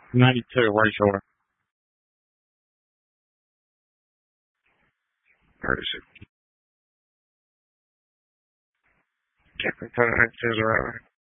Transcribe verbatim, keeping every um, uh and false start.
ninety-two, way shorter. thirty-six. Can't put it next to the right.